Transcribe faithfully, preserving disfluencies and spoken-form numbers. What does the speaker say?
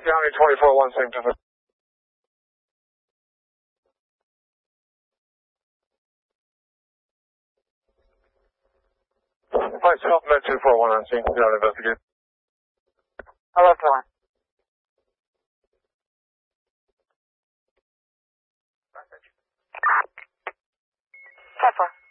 County twenty-four one, same position. Myself, Med two four one on scene. You don't investigate. Hello, Phil. Pepper.